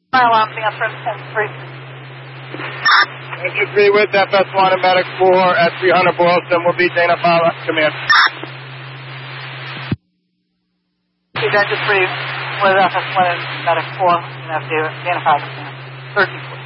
Fire alarm, being up from 10-3. If you agree with FS1 and Medic 4 at 300 Boylston will be Dana Fowler. Command. Engine 3 with FS1 and Medic 4 and Dana Fowler. 13-4.